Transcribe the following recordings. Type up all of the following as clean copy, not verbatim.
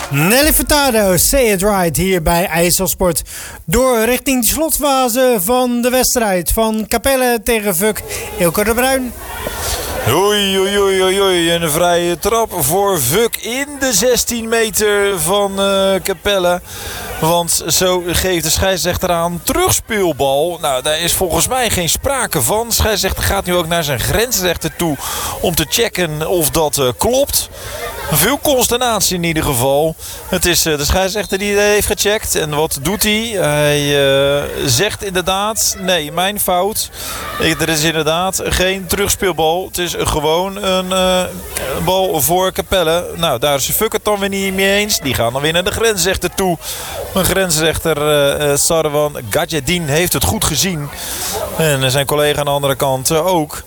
Nelly Furtado, Say It Right, hier bij IJsselsport. Door richting de slotfase van de wedstrijd van Capelle tegen Vuk. Ilko de Bruin. Oei, oei, oei, oei, oei. En een vrije trap voor Vuk in de 16 meter van Capelle. Want zo geeft de scheidsrechter aan terugspeelbal. Nou, daar is volgens mij geen sprake van. De scheidsrechter gaat nu ook naar zijn grensrechter toe om te checken of dat klopt. Veel consternatie in ieder geval. Het is de scheidsrechter die heeft gecheckt. En wat doet hij? Hij zegt inderdaad, nee, mijn fout. Er is inderdaad geen terugspeelbal. Het is gewoon een bal voor Capelle. Nou, daar is Vuk het dan weer niet mee eens. Die gaan dan weer naar de grensrechter toe. Een grensrechter, Sarwan Gadjedin, heeft het goed gezien. En zijn collega aan de andere kant ook.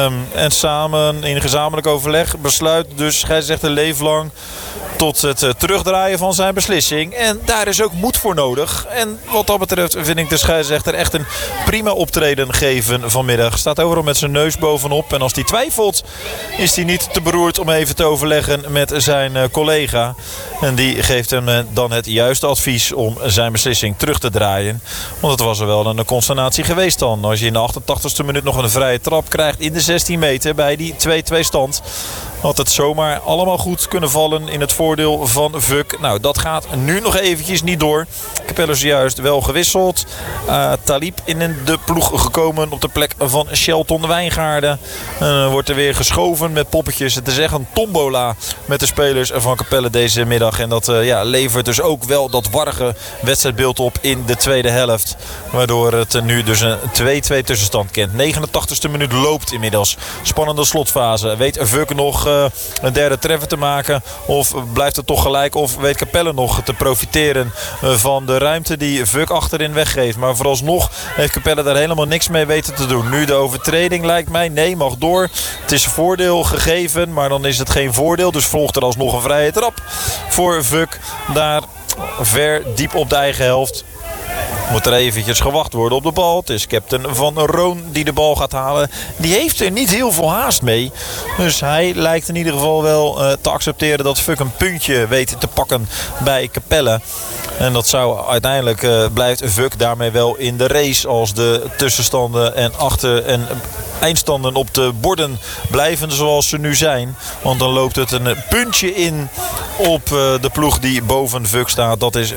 En samen in gezamenlijk overleg besluit dus scheidsrechter Leeflang tot het terugdraaien van zijn beslissing. En daar is ook moed voor nodig. En wat dat betreft vind ik de scheidsrechter echt een prima optreden geven vanmiddag. Staat overal met zijn neus bovenop. En als hij twijfelt, is hij niet te beroerd om even te overleggen met zijn collega. En die geeft hem dan het juiste advies om zijn beslissing terug te draaien. Want het was er wel een consternatie geweest dan. Als je in de 88ste minuut nog een vrije trap krijgt in de 16 meter bij die 2-2 stand, had het zomaar allemaal goed kunnen vallen in het voordeel van Vuk. Nou, dat gaat nu nog eventjes niet door. Capelle is juist wel gewisseld. Talib in de ploeg gekomen op de plek van Shelton Wijngaarden. Wordt er weer geschoven met poppetjes. Het is echt een tombola met de spelers van Capelle deze middag. En dat levert dus ook wel dat warrige wedstrijdbeeld op in de tweede helft. Waardoor het nu dus een 2-2 tussenstand kent. 89ste minuut loopt inmiddels. Spannende slotfase. Weet Vuk nog een derde treffer te maken? Of blijft het toch gelijk? Of weet Capelle nog te profiteren van de ruimte die Vuk achterin weggeeft? Maar vooralsnog heeft Capelle daar helemaal niks mee weten te doen. Nu de overtreding lijkt mij. Nee, mag door. Het is een voordeel gegeven, maar dan is het geen voordeel. Dus volgt er alsnog een vrije trap voor Vuk. Daar ver diep op de eigen helft. Moet er eventjes gewacht worden op de bal. Het is captain Van Roon die de bal gaat halen. Die heeft er niet heel veel haast mee. Dus hij lijkt in ieder geval wel te accepteren dat Vuk een puntje weet te pakken bij Capelle. En dat zou uiteindelijk blijft Vuk daarmee wel in de race. Als de tussenstanden en achter- en eindstanden op de borden blijven zoals ze nu zijn. Want dan loopt het een puntje in op de ploeg die boven Vuk staat. Dat is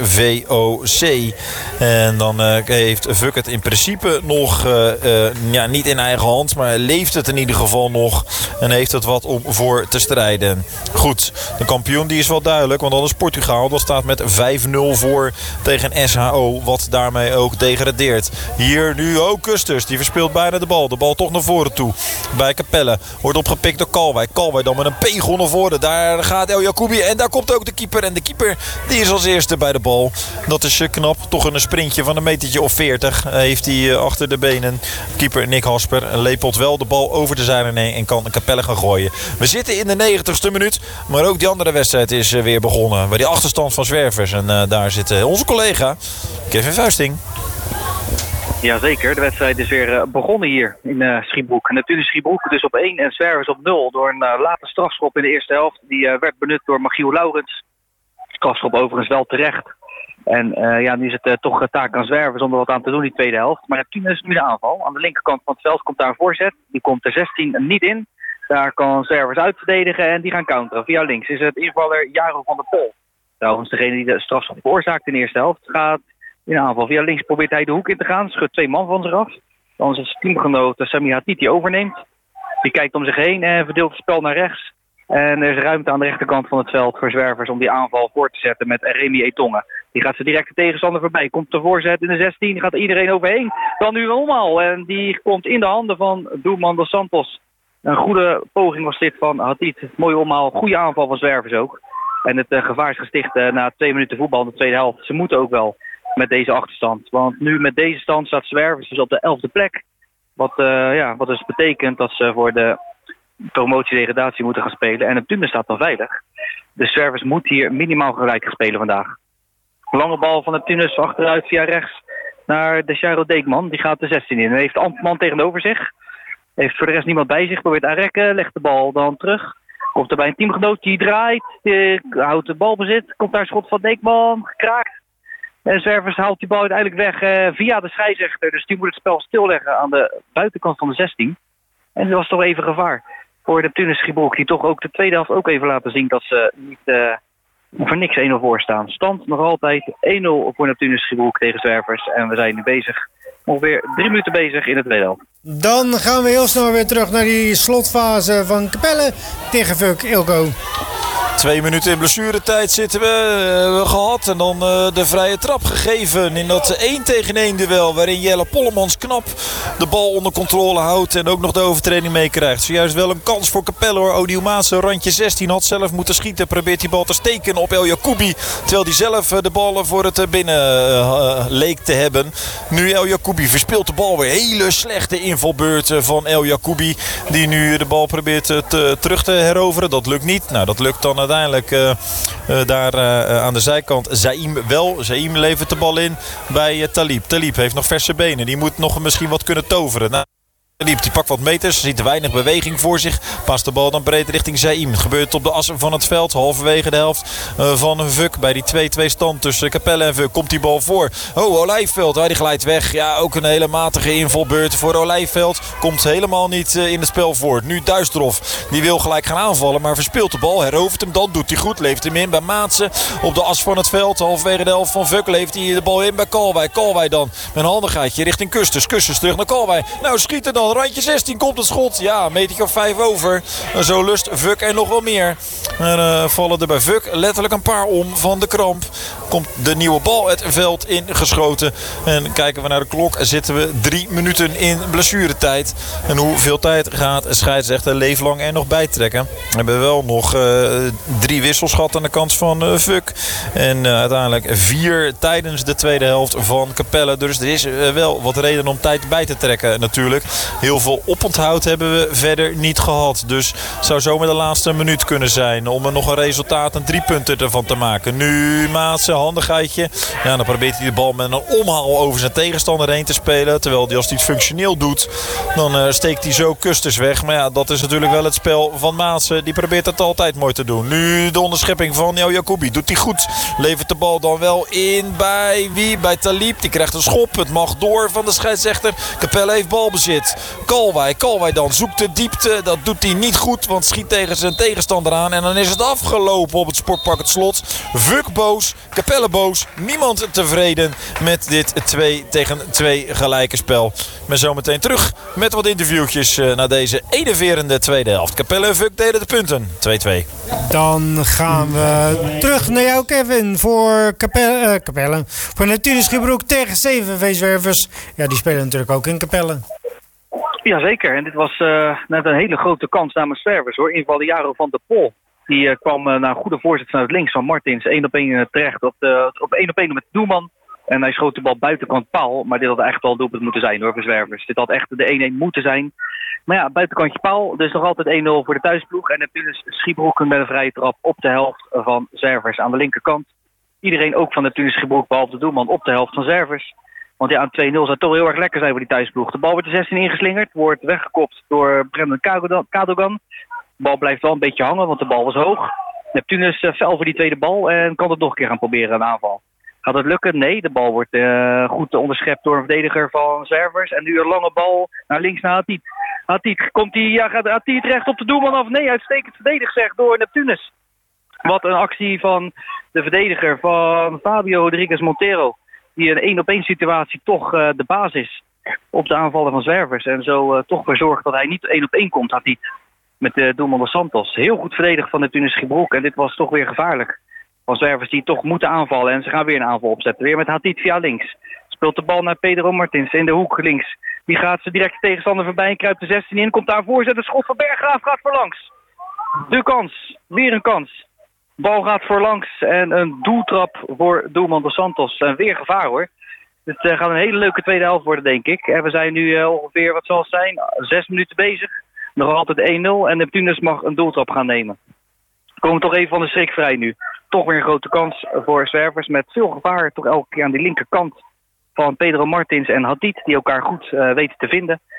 VOC. En dan heeft Vuk het in principe nog niet in eigen hand. Maar leeft het in ieder geval nog. En heeft het wat om voor te strijden. Goed, de kampioen die is wel duidelijk. Want dat is Portugal. Dat staat met 5-0 voor tegen SHO. Wat daarmee ook degradeert. Hier nu ook Kusters. Die verspeelt bijna de bal. De bal toch naar voren toe. Bij Capelle. Wordt opgepikt door Kalwij. Kalwij dan met een pegel naar voren. Daar gaat El Jacoubi. En daar komt ook de keeper. En de keeper die is als eerste bij de bal. Dat is knap. Toch een sprintje van een metertje of 40 heeft hij achter de benen. Keeper Nick Hasper lepelt wel de bal over de zijlijn heen en kan Capelle gaan gooien. We zitten in de 90ste minuut. Maar ook die andere wedstrijd is weer begonnen. Bij die achterstand van Zwervers. En daar zit onze collega Kevin Vuisting. Jazeker, de wedstrijd is weer begonnen hier in Schiebroek. Natuurlijk Schiebroek dus op 1 en Zwervers op 0 door een late strafschop in de eerste helft. Die werd benut door Michiel Laurens. Strafschop overigens wel terecht. En nu is het toch taak aan Zwervers om er wat aan te doen in die tweede helft. Maar Neptune is nu de aanval. Aan de linkerkant van het veld komt daar een voorzet. Die komt de 16 niet in. Daar kan Zwervers uitverdedigen en die gaan counteren. Via links is het invaller Jaro van der Pol. Trouwens, degene die de strafschop veroorzaakt in de eerste helft gaat in aanval. Via links probeert hij de hoek in te gaan. Schudt 2 man van zich af. Dan is het teamgenoot Sami Hatit die overneemt. Die kijkt om zich heen en verdeelt het spel naar rechts. En er is ruimte aan de rechterkant van het veld voor Zwervers om die aanval voor te zetten met Remy Etonge. Die gaat ze direct de tegenstander voorbij. Komt de voorzet in de 16. Gaat er iedereen overheen. Dan nu een omhaal. En die komt in de handen van Doelman dos Santos. Een goede poging was dit van Hatit. Mooie omhaal. Goede aanval van Zwervers ook. En het gevaar is gesticht na 2 minuten voetbal in de tweede helft. Ze moeten ook wel met deze achterstand. Want nu met deze stand staat Zwervers dus op de 11e plek. Wat dus betekent dat ze voor de promotie-degradatie moeten gaan spelen. En Neptune staat dan veilig. De Zwervers moet hier minimaal gelijk gaan spelen vandaag. Lange bal van Neptunus achteruit via rechts naar de Jairo Deekman. Die gaat de 16 in. Hij heeft Ambtman tegenover zich. Heeft voor de rest niemand bij zich. Probeert aan rekken. Legt de bal dan terug Komt er bij een teamgenoot, die draait, houdt de balbezit. Komt daar een schot van Deekman, gekraakt. En Zwervers haalt die bal uiteindelijk weg via de scheidsrechter. Dus die moet het spel stilleggen aan de buitenkant van de 16. En dat was toch even gevaar voor Neptunus Schiebroek. Die toch ook de tweede helft ook even laten zien dat ze niet voor niks 1-0 voor staan. Stand nog altijd 1-0 voor Neptunus Schiebroek tegen Zwervers. En we zijn nu bezig, ongeveer 3 minuten bezig in de tweede helft. Dan gaan we heel snel weer terug naar die slotfase van Capelle tegen Vuk. Ilko. 2 minuten in blessuretijd zitten we gehad. En dan de vrije trap gegeven in dat 1-tegen-1 duel. Waarin Jelle Pollemans knap de bal onder controle houdt. En ook nog de overtreding meekrijgt. Zojuist wel een kans voor Capelle hoor. Odiel Maassen, randje 16, had zelf moeten schieten. Probeert die bal te steken op El Jacoubi. Terwijl hij zelf de bal voor het binnen leek te hebben. Nu El Jacoubi verspeelt de bal weer. Hele slechte invalbeurt van El Jacoubi. Die nu de bal probeert terug te heroveren. Dat lukt niet. Nou, dat lukt dan uiteindelijk daar aan de zijkant Zaïm wel. Zaïm levert de bal in bij Talib. Talib heeft nog verse benen. Die moet nog misschien wat kunnen toveren. Nou, Talib die pakt wat meters, ziet er weinig beweging voor zich. Past de bal dan breed richting Zaïm. Het gebeurt op de as van het veld, halverwege de helft van Vuk. Bij die 2-2 stand tussen Capelle en Vuk komt die bal voor. Oh, Olijfveld, die glijdt weg. Ja, ook een hele matige invalbeurt voor Olijfveld. Komt helemaal niet in het spel voort. Nu Duisdorf, die wil gelijk gaan aanvallen, maar verspeelt de bal. Herovert hem, dan doet hij goed. Levert hem in bij Maatsen op de as van het veld. Halverwege de helft van Vuk levert hij de bal in bij Kalwij. Kalwij dan met een handigheidje richting Kusters. Kusters terug naar Kalwij. Nou, schiet er dan. Randje 16 komt het schot. Ja, een metertje of 5 over. Zo lust Vuk en nog wel meer. Er vallen er bij Vuk letterlijk een paar om van de kramp. Komt de nieuwe bal het veld ingeschoten. En kijken we naar de klok. Zitten we 3 minuten in blessuretijd. En hoeveel tijd gaat scheidsrechter Leeflang er nog bijtrekken? We hebben wel nog 3 wissels gehad aan de kant van Vuk. En uiteindelijk 4 tijdens de tweede helft van Capelle. Dus er is wel wat reden om tijd bij te trekken natuurlijk. Heel veel oponthoud hebben we verder niet gehad. Dus het zou zomaar de laatste minuut kunnen zijn om er nog een resultaat en 3 punten ervan te maken. Nu Maatsen, handigheidje. Ja, dan probeert hij de bal met een omhaal over zijn tegenstander heen te spelen. Terwijl hij als hij het functioneel doet, dan steekt hij zo Kusters weg. Maar ja, dat is natuurlijk wel het spel van Maatsen. Die probeert het altijd mooi te doen. Nu de onderschepping van El Jacoubi. Doet hij goed. Levert de bal dan wel in bij wie? Bij Talib. Die krijgt een schop. Het mag door van de scheidsrechter. Capelle heeft balbezit. Kalwij dan zoekt de diepte. Dat doet hij niet goed, want schiet tegen zijn tegenstander aan. En dan is het afgelopen op het Sportpark Het Slot. Vuk boos, Capelle boos. Niemand tevreden met dit 2-tegen-2 gelijke spel. Ik ben zo meteen terug met wat interviewtjes naar deze enerverende tweede helft. Capelle en Vuk delen de punten. 2-2. Dan gaan we terug naar jou, Kevin, voor Capelle. Voor Neptunus Schiebroek tegen CVV Zwervers. Ja, die spelen natuurlijk ook in Capelle. Jazeker, en dit was net een hele grote kans namens Zwervers hoor. Invalde Jaro van de Pol. Die kwam na een goede voorzet vanuit links van Martins. 1-op-1 terecht op 1-op-1 met de doelman. En hij schoot de bal buitenkant paal. Maar dit had echt wel doelpunt moeten zijn hoor voor Zwervers. Dit had echt de 1-1 moeten zijn. Maar ja, buitenkantje paal. Dus nog altijd 1-0 voor de thuisploeg. En Neptunus Schiebroek met een vrije trap op de helft van Zwervers aan de linkerkant. Iedereen ook van Neptunus Schiebroek behalve de doelman op de helft van Zwervers. Want ja, aan 2-0 zou het toch heel erg lekker zijn voor die thuisploeg. De bal wordt de 16 ingeslingerd. Wordt weggekopt door Brendan Kadogan. De bal blijft wel een beetje hangen, want de bal was hoog. Neptunus fel voor die tweede bal en kan het nog een keer gaan proberen, een aanval. Gaat het lukken? Nee, de bal wordt goed onderschept door een verdediger van Zwervers. En nu een lange bal naar links naar Hatit. Hatit, gaat Hatit recht op de doelman af? Nee, uitstekend verdedigd zeg door Neptunus. Wat een actie van de verdediger van Fabio Rodriguez Montero. Die een 1-op-1 situatie toch de baas is op de aanvallen van Zwervers. En zo toch weer zorgt dat hij niet 1-op-1 komt, Hatit. Met de doelman dos Santos. Heel goed verdedigd van Neptunus Schiebroek. En dit was toch weer gevaarlijk. Van Zwervers die toch moeten aanvallen. En ze gaan weer een aanval opzetten. Weer met Hatit via links. Speelt de bal naar Pedro Martins in de hoek links. Die gaat ze direct de tegenstander voorbij. Kruipt de 16 in. Komt daar voorzet. Het schot van Berggraaf gaat voorlangs. De kans. Weer een kans. Bal gaat voorlangs. En een doeltrap voor doelman dos Santos. En weer gevaar hoor. Het gaat een hele leuke tweede helft worden denk ik. En we zijn nu ongeveer, wat zal het zijn, 6 minuten bezig. Nog altijd 1-0 en Neptunus mag een doeltrap gaan nemen. We komen toch even van de schrik vrij nu. Toch weer een grote kans voor Zwervers met veel gevaar. Toch elke keer aan die linkerkant van Pedro Martins en Hatit. Die elkaar goed weten te vinden.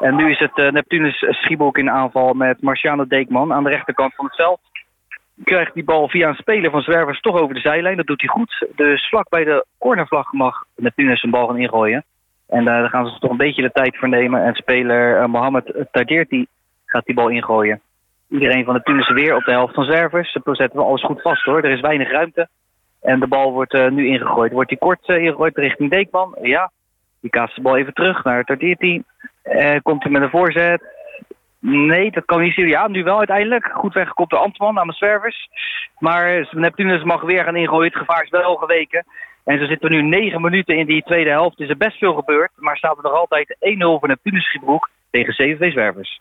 En nu is het Neptunus Schiebroek in aanval met Marciano Deekman aan de rechterkant van het veld. Krijgt die bal via een speler van Zwervers toch over de zijlijn. Dat doet hij goed. Dus vlak bij de cornervlag mag Neptunus een bal gaan ingooien. En daar gaan ze toch een beetje de tijd voor nemen. En speler Mohamed Tadirti gaat die bal ingooien. Iedereen van Neptunus weer op de helft van Zwervers. Ze zetten wel alles goed vast hoor. Er is weinig ruimte. En de bal wordt nu ingegooid. Wordt die kort ingegooid richting Deekman? Ja. Die kaast de bal even terug naar Tadirti. Komt hij met een voorzet? Nee, dat kan niet zien. Ja, nu wel uiteindelijk. Goed weggekopt door Ambtman namens Zwervers. Maar Neptunus mag weer gaan ingooien. Het gevaar is wel geweken. En zo zitten we nu 9 minuten in die tweede helft. Er is er best veel gebeurd. Maar staat er nog altijd 1-0 voor Neptunus Schiebroek tegen CVV Zwervers.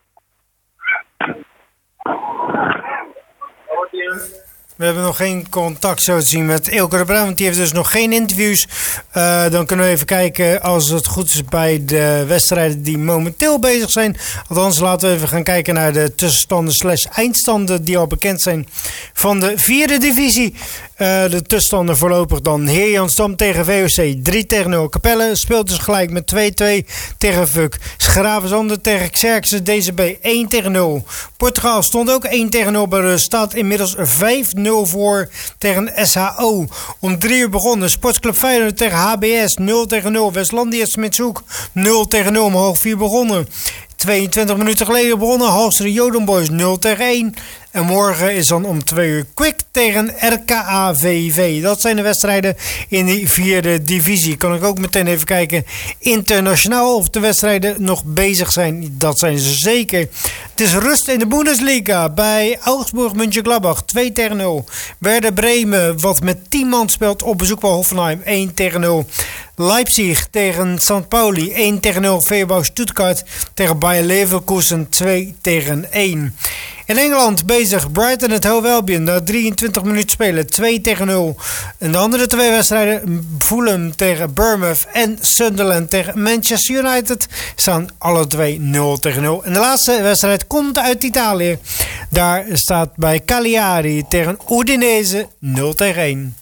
We hebben nog geen contact zo te zien met Eelco de Bruin, want die heeft dus nog geen interviews. Dan kunnen we even kijken als het goed is bij de wedstrijden die momenteel bezig zijn. Althans, laten we even gaan kijken naar de tussenstanden / eindstanden die al bekend zijn van de 4e divisie. De tussenstanden voorlopig dan Heerjansdam tegen VOC 3-0. Capelle speelt dus gelijk met 2-2 tegen VUC. Schravenzande tegen Xerxes DCB 1-0. Portugal stond ook 1-0 bij rust. Staat inmiddels 5-0 voor tegen SHO. Om 3 uur begonnen. Sportsclub Feyenoord tegen HBS 0-0. Westlandia Smitshoek 0-0. Omhoog 4 begonnen. 22 minuten geleden begonnen. Halster Jodenboys 0-1. En morgen is dan om 2 uur Quick tegen RKA VV. Dat zijn de wedstrijden in die 4e divisie. Kan ik ook meteen even kijken internationaal of de wedstrijden nog bezig zijn. Dat zijn ze zeker. Het is rust in de Bundesliga bij Augsburg Mönchengladbach 2-0. Werder Bremen wat met 10 man speelt op bezoek bij Hoffenheim 1-0. Leipzig tegen St. Pauli 1-0. VfB Stuttgart tegen Bayer Leverkusen 2-1. In Engeland bezig Brighton het Hove Albion na 23 minuten spelen 2-0. En de andere 2 wedstrijden Fulham tegen Bournemouth en Sunderland tegen Manchester United staan alle 2 0-0. En de laatste wedstrijd komt uit Italië. Daar staat bij Cagliari tegen Udinese 0-1.